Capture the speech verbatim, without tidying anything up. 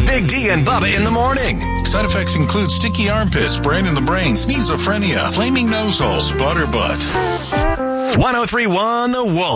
Big D and Bubba in the morning. Side effects include sticky armpits, brain in the brain, sneezophrenia, flaming nose holes, butter butt. one oh three point one The Wolf.